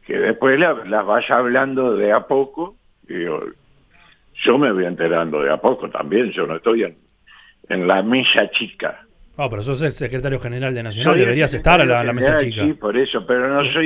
que después las vaya hablando de a poco. Digo, yo me voy enterando de a poco también, yo no estoy en la mesa chica. Pero sos el secretario general de Nacional, Soy el deberías estar a secretario la mesa general, chica. sí, por eso, pero no Sí. soy